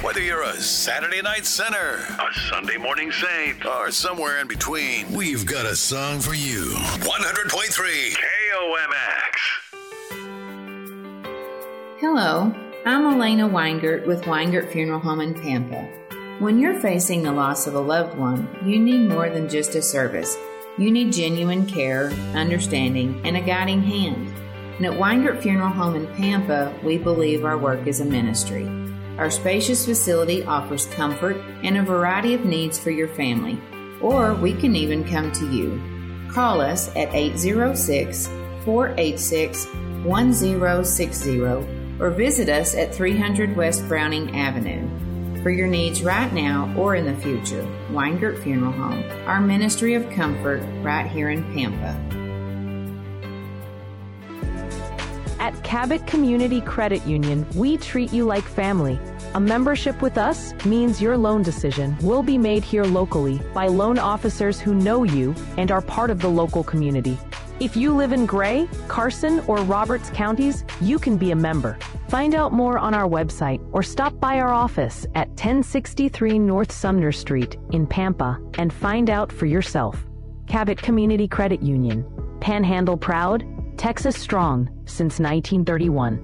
Whether you're a Saturday night sinner, a Sunday morning saint, or somewhere in between, we've got a song for you. 100.3 KOMX. Hello, I'm Elena Weingart with Weingart Funeral Home in Pampa. When you're facing the loss of a loved one, you need more than just a service. You need genuine care, understanding, and a guiding hand. And at Weingart Funeral Home in Pampa, we believe our work is a ministry. Our spacious facility offers comfort and a variety of needs for your family, or we can even come to you. Call us at 806-486-1060 or visit us at 300 West Browning Avenue. For your needs right now or in the future, Weingart Funeral Home, our ministry of comfort right here in Pampa. At Cabot Community Credit Union, we treat you like family. A membership with us means your loan decision will be made here locally by loan officers who know you and are part of the local community. If you live in Gray, Carson, or Roberts counties, you can be a member. Find out more on our website or stop by our office at 1063 North Sumner Street in Pampa and find out for yourself. Cabot Community Credit Union. Panhandle proud, Texas strong since 1931.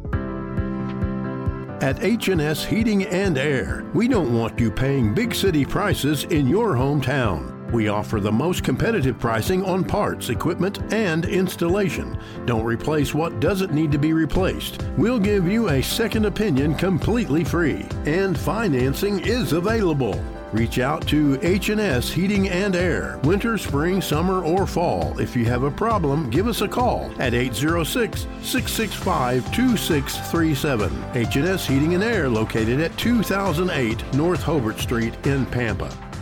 At H&S Heating and Air, we don't want you paying big city prices in your hometown. We offer the most competitive pricing on parts, equipment, and installation. Don't replace what doesn't need to be replaced. We'll give you a second opinion completely free, and financing is available. Reach out to H&S Heating and Air, winter, spring, summer, or fall. If you have a problem, give us a call at 806-665-2637. H&S Heating and Air, located at 2008 North Hobart Street in Pampa.